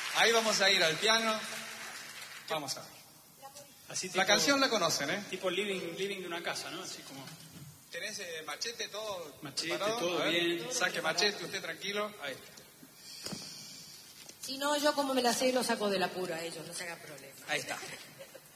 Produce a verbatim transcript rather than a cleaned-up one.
Ahí vamos a ir al piano. Vamos a ver. Así tipo, la canción la conocen, ¿eh? Tipo living, living de una casa, ¿no? Así como... ¿Tenés eh, machete, todo? Machete, preparado? todo bien. Saque machete, usted tranquilo. Ahí. Si no, yo como me la sé, lo saco del apuro a ellos, no se hagan problema. Ahí está.